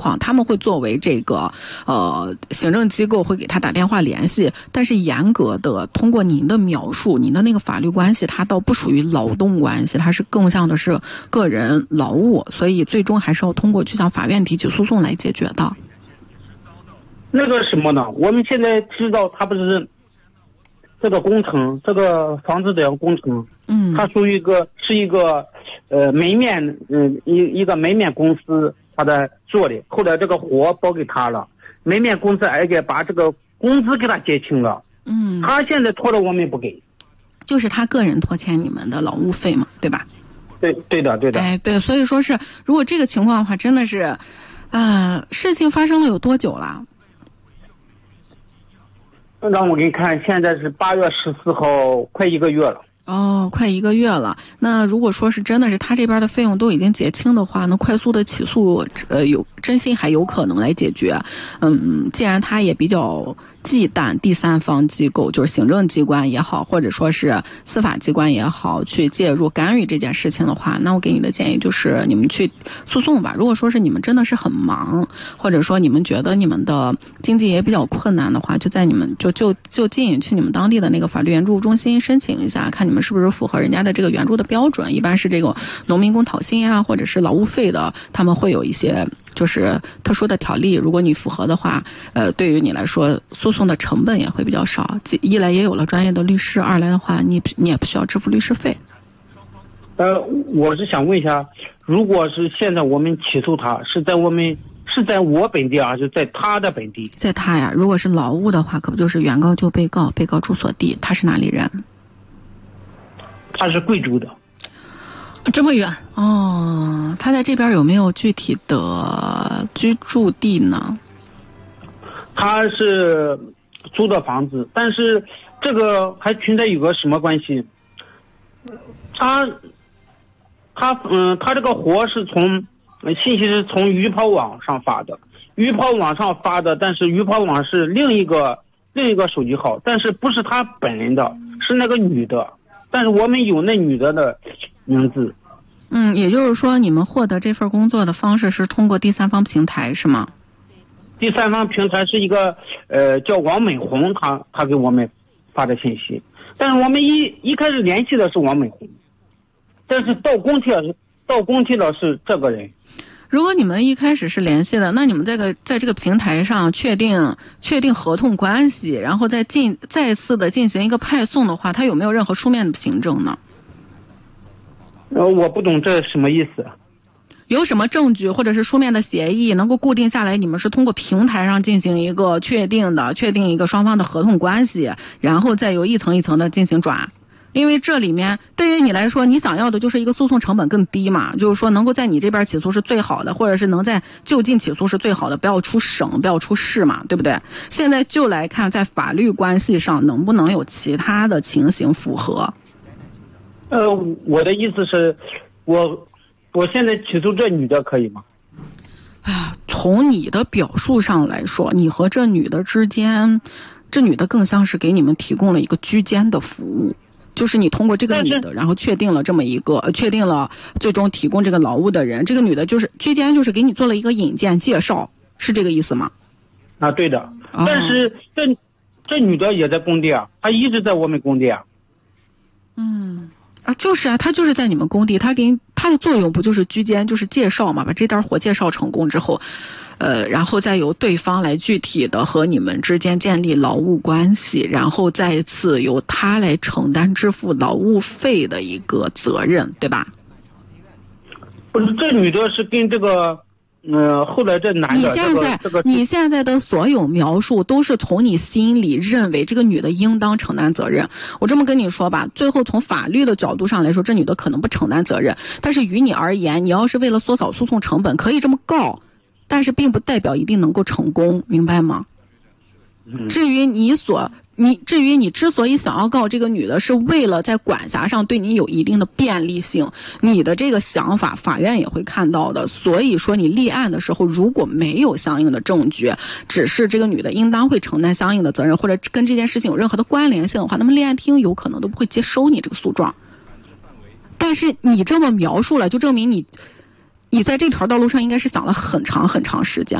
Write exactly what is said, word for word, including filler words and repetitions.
况，他们会作为这个呃行政机构会给他打电话联系，但是严格的通过您的描述，您的那个法律关系它倒不属于劳动关系，它是更像的是个人劳务，所以最终还是要通过去向法院提起诉讼来解决的。 那个什么呢？我们现在知道他不是这个工程，这个房子的工程，嗯，它属于一个是一个呃门面，嗯一一个门面公司他在做的，后来这个活包给他了，门面公司而且把这个工资给他结清了，嗯，他现在拖着我们不给， 就是他个人拖欠你们的劳务费嘛，对吧？ 对对的对的。 哎对，所以说是如果这个情况的话，真的是，呃，事情发生了有多久了？ 让我给你看，现在是八月十四号，快一个月了。 哦，快一个月了。那如果说是真的是他这边的费用都已经结清的话，那快速的起诉，呃，有真心还有可能来解决。嗯，既然他也比较忌惮第三方机构，就是行政机关也好，或者说是司法机关也好，去介入干预这件事情的话，那我给你的建议就是你们去诉讼吧。如果说是你们真的是很忙，或者说你们觉得你们的经济也比较困难的话，就在你们就就就近去你们当地的那个法律援助中心申请一下，看你们是不是符合人家的这个援助的标准。一般是这个农民工讨薪啊，或者是劳务费的，他们会有一些就是特殊的条例，如果你符合的话，呃，对于你来说诉讼的成本也会比较少，一来也有了专业的律师，二来的话你你也不需要支付律师费。 呃，我是想问一下，如果是现在我们起诉他，是在我们是在我本地还是在他的本地？ 在他呀，如果是劳务的话，可不就是原告就被告，被告住所地，他是哪里人？ 他是贵州的。 这么远哦，他在这边有没有具体的居住地呢？ 他是租的房子，但是这个还存在有个什么关系？他他嗯，他这个活是从信息是从鱼抛网上发的，鱼抛网上发的，但是鱼抛网是另一个另一个手机号，但是不是他本人的，是那个女的，但是我们有那女的的名字。 嗯，也就是说你们获得这份工作的方式是通过第三方平台是吗？ 第三方平台是一个呃叫王美红，他他给我们发的信息，但是我们一一开始联系的是王美红，但是到工体了到工体了是这个人。 如果你们一开始是联系的，那你们这个在这个平台上确定确定合同关系，然后再进再次的进行一个派送的话，它有没有任何书面的凭证呢？ 呃，我不懂这什么意思。 有什么证据或者是书面的协议能够固定下来，你们是通过平台上进行一个确定的确定一个双方的合同关系，然后再由一层一层的进行转。因为这里面对于你来说，你想要的就是一个诉讼成本更低嘛，就是说能够在你这边起诉是最好的，或者是能在就近起诉是最好的，不要出省，不要出市嘛，对不对？现在就来看在法律关系上能不能有其他的情形符合。 呃，我的意思是，我我现在起诉这女的可以吗？ 啊，从你的表述上来说，你和这女的之间，这女的更像是给你们提供了一个居间的服务，就是你通过这个女的，然后确定了这么一个，呃、确定了最终提供这个劳务的人，这个女的就是居间，就是给你做了一个引荐介绍，是这个意思吗？ 啊，对的。哦、但是这这女的也在工地啊，她一直在我们工地啊。 嗯。啊，就是啊，他就是在你们工地，他给你他的作用不就是居间，就是介绍嘛，把这单活介绍成功之后，呃，然后再由对方来具体的和你们之间建立劳务关系，然后再次由他来承担支付劳务费的一个责任，对吧？ 不是，这女的是跟这个。嗯，后来这男的， 你现在、 这个、 你现在的所有描述都是从你心里认为这个女的应当承担责任。我这么跟你说吧，最后从法律的角度上来说，这女的可能不承担责任，但是于你而言，你要是为了缩小诉讼成本，可以这么告，但是并不代表一定能够成功，明白吗？至于你所你至于你之所以想要告这个女的，是为了在管辖上对你有一定的便利性，你的这个想法法院也会看到的。所以说你立案的时候如果没有相应的证据，只是这个女的应当会承担相应的责任，或者跟这件事情有任何的关联性的话，那么立案厅有可能都不会接收你这个诉状。但是你这么描述了，就证明你你在这条道路上应该是想了很长很长时间。